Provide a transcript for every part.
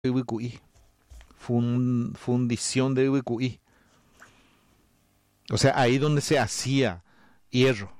Ubicuí, fundición de Ubicuí. O sea, ahí donde se hacía hierro.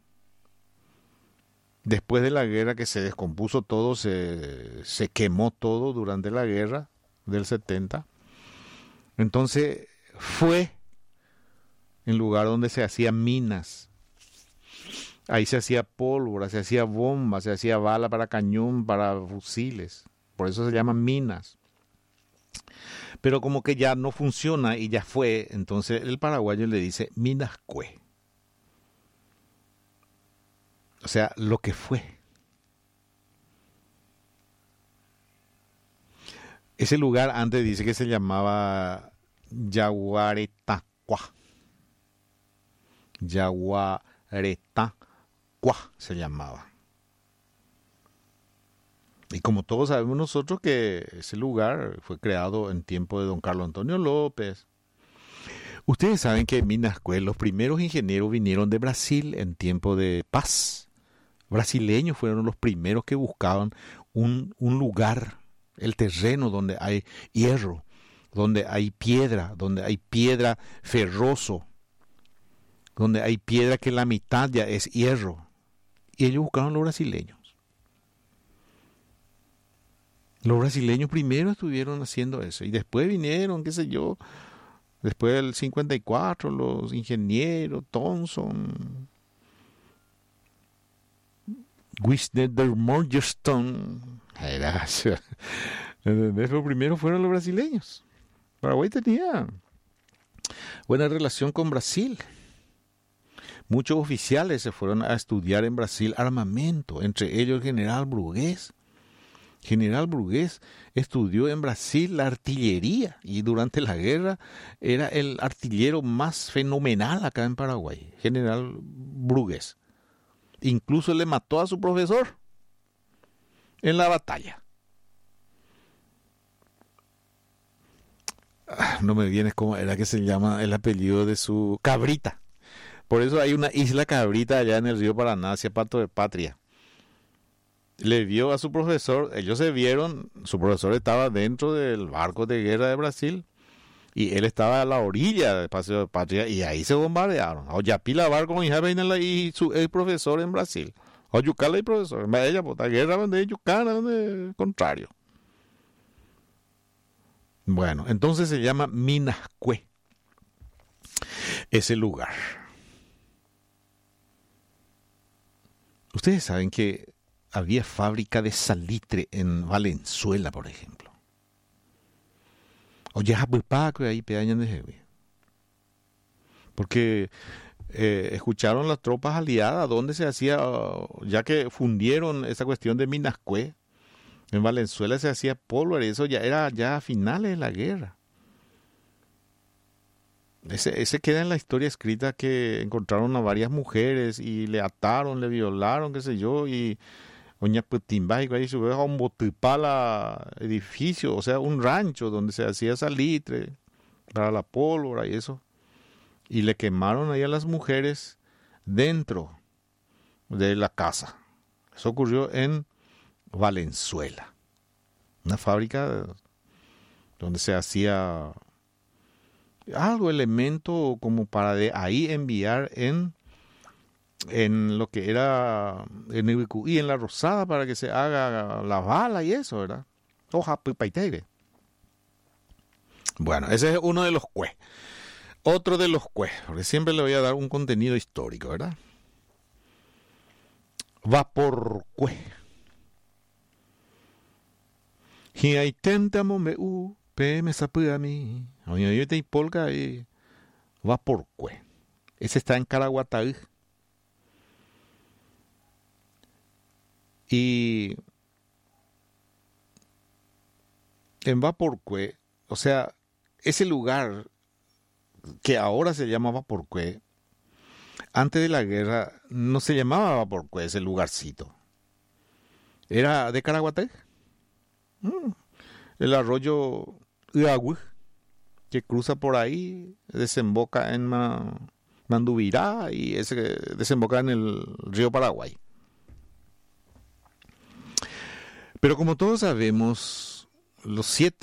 Después de la guerra que se descompuso todo, se quemó todo durante la guerra del 70. Entonces fue el lugar donde se hacían minas. Ahí se hacía pólvora, se hacía bomba, se hacía bala para cañón, para fusiles. Por eso se llaman minas. Pero como que ya no funciona y ya fue, entonces el paraguayo le dice Minascue. O sea, lo que fue. Ese lugar antes dice que se llamaba Yaguaretacua. Yaguaretacua se llamaba. Y como todos sabemos nosotros que ese lugar fue creado en tiempo de don Carlos Antonio López. Ustedes saben que en Minascue los primeros ingenieros vinieron de Brasil en tiempo de paz. Brasileños fueron los primeros que buscaban un lugar, el terreno donde hay hierro, donde hay piedra ferroso, donde hay piedra que la mitad ya es hierro. Y ellos buscaron los brasileños. Los brasileños primero estuvieron haciendo eso y después vinieron, qué sé yo, después del 54, los ingenieros, Thomson, Wisner Morgenstern. Los primeros fueron los brasileños. Paraguay tenía buena relación con Brasil. Muchos oficiales se fueron a estudiar en Brasil armamento, entre ellos el general Brugués. General Brugués estudió en Brasil la artillería y durante la guerra era el artillero más fenomenal acá en Paraguay, General Brugués. Incluso le mató a su profesor en la batalla. No me viene cómo era que se llama el apellido de su Cabrita. Por eso hay una isla Cabrita allá en el río Paraná, hacia Pato de Patria. Le vio a su profesor, ellos se vieron, su profesor estaba dentro del barco de guerra de Brasil y él estaba a la orilla del Paseo de Patria y ahí se bombardearon. O pila barco y su profesor en Brasil. O Yucala y profesor, ella por la guerra donde Yucala, donde contrario. Bueno, entonces se llama Minascue, ese lugar. Ustedes saben que había fábrica de salitre en Valenzuela, por ejemplo. O ya ahí pedañan de Jehová. Porque escucharon las tropas aliadas donde se hacía, ya que fundieron esa cuestión de Minascue, en Valenzuela se hacía pólvora y eso ya era ya a finales de la guerra. Ese queda en la historia escrita que encontraron a varias mujeres y le ataron, le violaron, qué sé yo, y Oña Putimba y ahí subió a un botipala edificio, o sea, un rancho donde se hacía salitre para la pólvora y eso. Y le quemaron ahí a las mujeres dentro de la casa. Eso ocurrió en Valenzuela, una fábrica donde se hacía algo, elemento como para de ahí enviar en lo que era en Ubicuí, en la Rosada, para que se haga la bala y eso, ¿verdad? Hoja, pipa y tigre. Bueno, ese es uno de los cue. Otro de los cue, porque siempre le voy a dar un contenido histórico, ¿verdad? Vaporcue. Hiaitenta momeu, PM sapami. Oye, te polka y Vaporcue. Ese está en Caraguatá. Y en Vaporcue, o sea, ese lugar que ahora se llama Vaporcue, antes de la guerra no se llamaba Vaporcue ese lugarcito. Era de Caraguatá. El arroyo Uagüe, que cruza por ahí, desemboca en Mandubirá y ese desemboca en el río Paraguay. Pero como todos sabemos, los 7